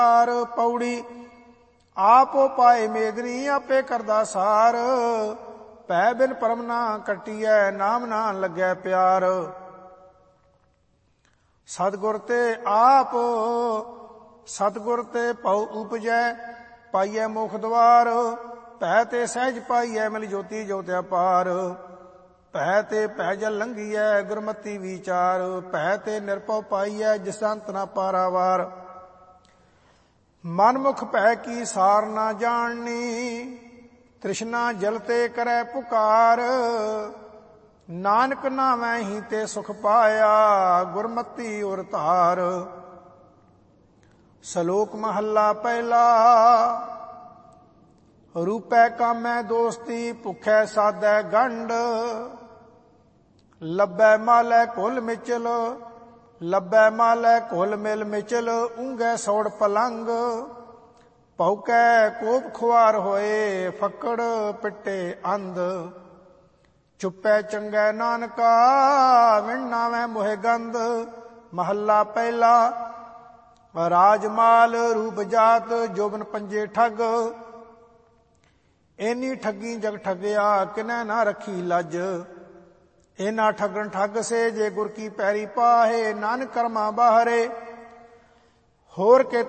पौड़ी आपो पाए मेघनी आपे करदा सार पै बिन परम ना कटिए नाम ना लगे प्यार सतगुर ते आप सतगुर ते पौ उपजै पाइए मुख द्वार पै ते सहज पाइए मिल ज्योति ज्योति अपार पै ते पै जल लंघिए गुरमति विचार पै ते निरपौ पाइए जिस अंत ना पारावार मनमुख पै की सार ना जाननी तृष्णा जलते करे पुकार नानक नामै ही ते सुख पाया गुरमति उर धार सलोक महला पहला रूपै कामै दोस्ती भुखै साधै गंढ लब्बै मालै कुल मिचल लब्बै मालै कुल मिल मिचल ऊंघै सौड़ पलंग भौकै कोप खुआर होए फकड़ पिट्टे अंध चुप्पै चंगै नानका विण नावै मोहे गंध महला पहला राजमाल रूप जात जोबन पंजे ठग एनी ठगी जग ठगया किनै ना रखी लज इना ठगन ठग से जे गुर की पैरी पाहे नानक कर्मा बाहरे होर के